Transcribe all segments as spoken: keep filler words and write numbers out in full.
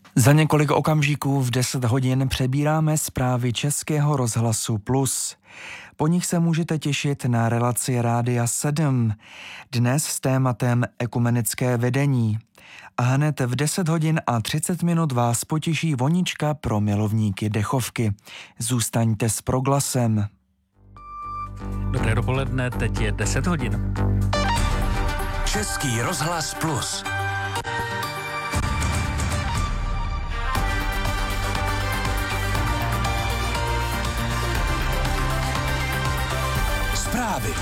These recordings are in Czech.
Za několik okamžiků v deset hodin přebíráme zprávy Českého rozhlasu Plus. Po nich se můžete těšit na relaci Rádia sedm, dnes s tématem ekumenické vedení. A hned v deset hodin a třicet minut vás potěší vonička pro milovníky dechovky. Zůstaňte s Proglasem. Dobré dopoledne, teď je deset hodin. Český rozhlas Plus. Zprávy.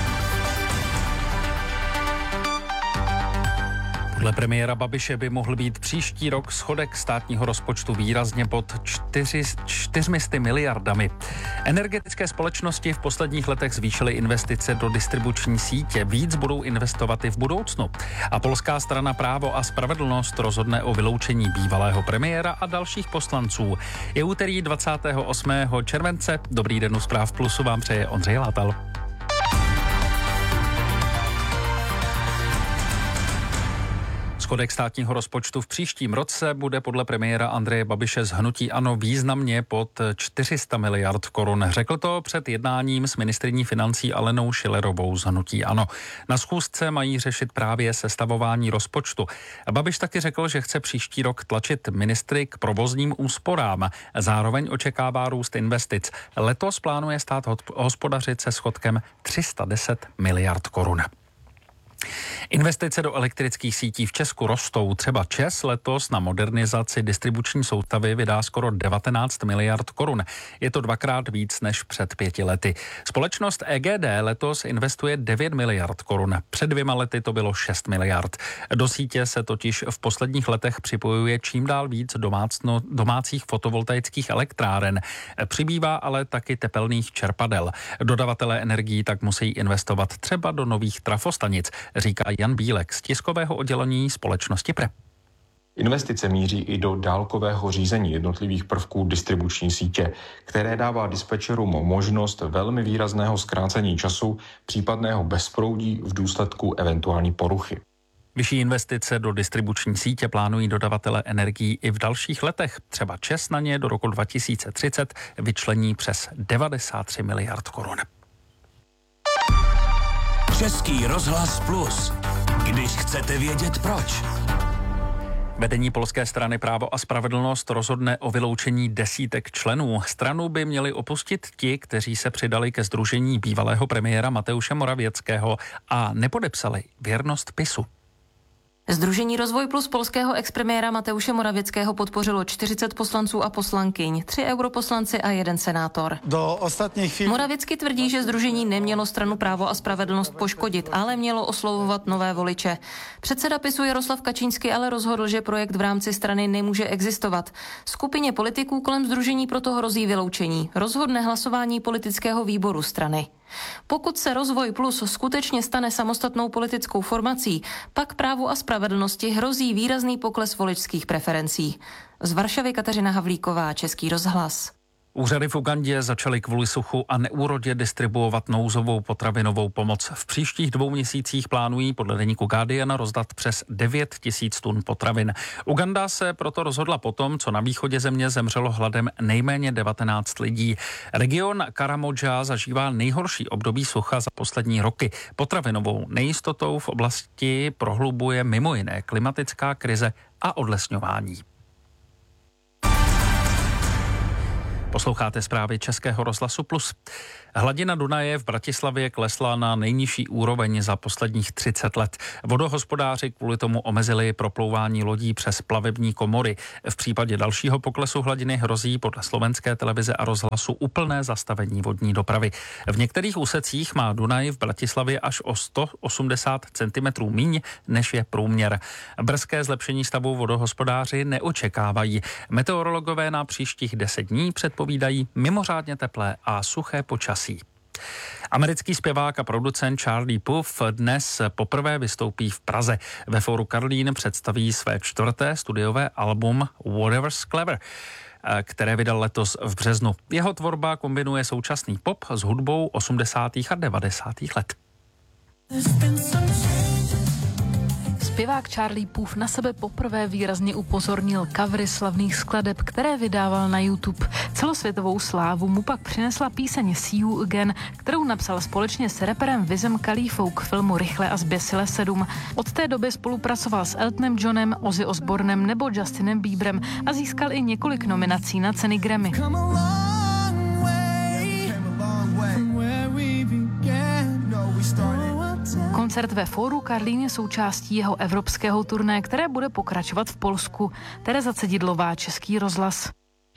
Podle premiéra Babiše by mohl být příští rok schodek státního rozpočtu výrazně pod čtyři, čtyřmisty miliardami. Energetické společnosti v posledních letech zvýšily investice do distribuční sítě. Víc budou investovat i v budoucnu. A polská strana Právo a spravedlnost rozhodne o vyloučení bývalého premiéra a dalších poslanců. Je úterý dvacátého osmého července. Dobrý den u Zpráv Plusu vám přeje Ondřej Látal. Schodek státního rozpočtu v příštím roce bude podle premiéra Andreje Babiše z hnutí ANO významně pod čtyři sta miliard korun. Řekl to před jednáním s ministryní financí Alenou Schillerovou z hnutí ANO. Na schůzce mají řešit právě sestavování rozpočtu. Babiš taky řekl, že chce příští rok tlačit ministry k provozním úsporám. Zároveň očekává růst investic. Letos plánuje stát hospodařit se schodkem tři sta deset miliard korun. Investice do elektrických sítí v Česku rostou. Třeba ČEZ letos na modernizaci distribuční soustavy vydá skoro devatenáct miliard korun. Je to dvakrát víc než před pěti lety. Společnost E G D letos investuje devět miliard korun. Před dvěma lety to bylo šest miliard. Do sítě se totiž v posledních letech připojuje čím dál víc domácno, domácích fotovoltaických elektráren. Přibývá ale taky tepelných čerpadel. Dodavatelé energií tak musí investovat třeba do nových trafostanic, říká Jan Bílek z tiskového oddělení společnosti P R E. Investice míří i do dálkového řízení jednotlivých prvků distribuční sítě, které dává dispečerům možnost velmi výrazného zkrácení času případného bezproudí v důsledku eventuální poruchy. Vyšší investice do distribuční sítě plánují dodavatelé energií i v dalších letech. Třeba ČEZ na ně do roku dva tisíce třicet vyčlení přes devadesát tři miliard korun. Český rozhlas Plus. Když chcete vědět proč. Vedení polské strany Právo a spravedlnost rozhodne o vyloučení desítek členů. Stranu by měli opustit ti, kteří se přidali ke sdružení bývalého premiéra Mateuše Morawieckého a nepodepsali věrnost PiSu. Sdružení Rozvoj plus polského expremiéra Mateuše Morawieckého podpořilo čtyřicet poslanců a poslankyň, tři europoslanci a jeden senátor. Do ostatních chvíli... Morawiecký tvrdí, že sdružení nemělo stranu Právo a spravedlnost poškodit, ale mělo oslovovat nové voliče. Předseda PiSu Jaroslav Kačínský ale rozhodl, že projekt v rámci strany nemůže existovat. Skupině politiků kolem sdružení proto hrozí vyloučení. Rozhodne hlasování politického výboru strany. Pokud se Rozvoj plus skutečně stane samostatnou politickou formací, pak Právu a spravedlnosti hrozí výrazný pokles voličských preferencí. Z Varšavy Kateřina Havlíková, Český rozhlas. Úřady v Ugandě začaly kvůli suchu a neúrodě distribuovat nouzovou potravinovou pomoc. V příštích dvou měsících plánují podle deníku Guardian rozdat přes devět tisíc tun potravin. Uganda se proto rozhodla potom, co na východě země zemřelo hladem nejméně devatenáct lidí. Region Karamoja zažívá nejhorší období sucha za poslední roky. Potravinovou nejistotou v oblasti prohlubuje mimo jiné klimatická krize a odlesňování. Posloucháte zprávy Českého rozhlasu Plus. Hladina Dunaje v Bratislavě klesla na nejnižší úroveň za posledních třicet let. Vodohospodáři kvůli tomu omezili proplouvání lodí přes plavební komory. V případě dalšího poklesu hladiny hrozí podle Slovenské televize a rozhlasu úplné zastavení vodní dopravy. V některých úsecích má Dunaj v Bratislavě až o sto osmdesát centimetrů míň, než je průměr. Brzké zlepšení stavu vodohospodáři neočekávají. Meteorologové na příštích deset dní předpovídají mimořádně teplé a suché počasí. Americký zpěvák a producent Charlie Puth dnes poprvé vystoupí v Praze. Ve fóru Karlín představí své čtvrté studiové album Whatever's Clever, které vydal letos v březnu. Jeho tvorba kombinuje současný pop s hudbou osmdesátých a devadesátých let. Zpěvák Charlie Puth na sebe poprvé výrazně upozornil covery slavných skladeb, které vydával na YouTube. Celosvětovou slávu mu pak přinesla píseň See You Again, kterou napsal společně s raperem Wizem Khalifou k filmu Rychle a zběsile sedm. Od té doby spolupracoval s Eltonem Johnem, Ozzy Osbournem nebo Justinem Bieberem a získal i několik nominací na ceny Grammy. Koncert ve Fóru Karlín je součástí jeho evropského turné, které bude pokračovat v Polsku. Tereza Cedidlová, Český rozhlas.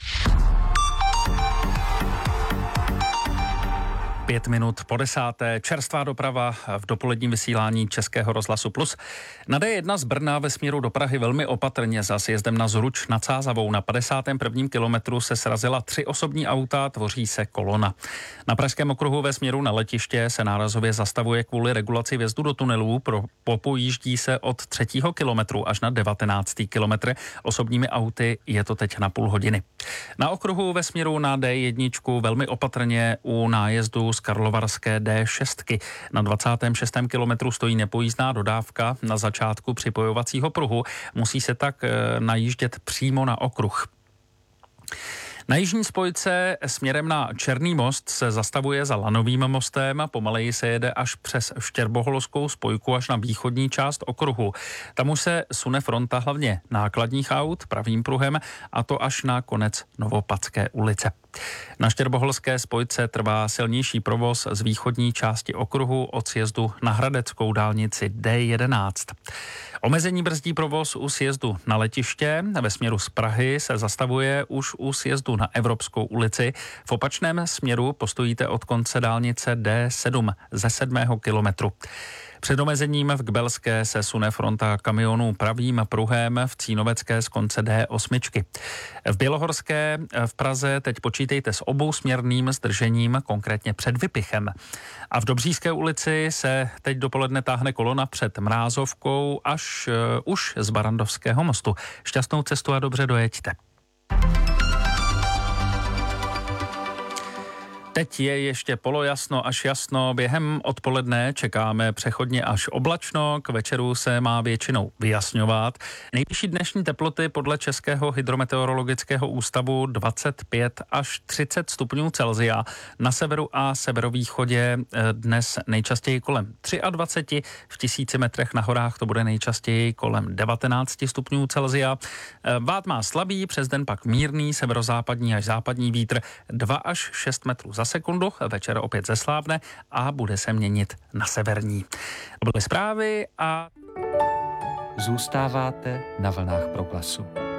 Pět minut po desáté, čerstvá doprava v dopoledním vysílání Českého rozhlasu Plus. Na D jedna z Brna ve směru do Prahy velmi opatrně za sjezdem na Zruč nad Sázavou na padesátém prvním kilometru se srazila tři osobní auta, tvoří se kolona. Na Pražském okruhu ve směru na letiště se nárazově zastavuje kvůli regulaci vjezdu do tunelů, pro, popojíždí se od třetího kilometru až na devatenáctý kilometr. Osobními auty je to teď na půl hodiny. Na okruhu ve směru na D jedna velmi opatrně u nájezdu z karlovarské D šest. Na dvacátém šestém kilometru stojí nepojízdná dodávka na začátku připojovacího pruhu. Musí se tak e, najíždět přímo na okruh. Na jižní spojce směrem na Černý most se zastavuje za Lanovým mostem, pomaleji se jede až přes Štěrboholskou spojku až na východní část okruhu. Tam už se sune fronta hlavně nákladních aut pravým pruhem, a to až na konec Novopadské ulice. Na Štěrboholské spojce trvá silnější provoz z východní části okruhu od sjezdu na Hradeckou dálnici D jedenáct. Omezení brzdí provoz u sjezdu na letiště. Ve směru z Prahy se zastavuje už u sjezdu na Evropskou ulici. V opačném směru postojíte od konce dálnice D sedm ze sedmého kilometru. Před omezením v Kbelské se sune fronta kamionů pravým pruhem, v Cínovecké z konce D osm. V Bělohorské v Praze teď počítejte s obousměrným zdržením, konkrétně před Vypichem. A v Dobříšské ulici se teď dopoledne táhne kolona před Mrázovkou až uh, už z Barandovského mostu. Šťastnou cestu a dobře dojeďte. Teď je ještě polojasno až jasno, během odpoledne čekáme přechodně až oblačno, k večeru se má většinou vyjasňovat. Nejvyšší dnešní teploty podle Českého hydrometeorologického ústavu dvacet pět až třicet stupňů Celsia. Na severu a severovýchodě dnes nejčastěji kolem dvacet tři, v tisíci metrech na horách to bude nejčastěji kolem devatenáct stupňů Celsia. Vád má slabý, přes den pak mírný severozápadní až západní vítr dva až šest metrů za sekundu, večer opět zeslábne a bude se měnit na severní. To byly zprávy a Zůstáváte na vlnách Proglasu.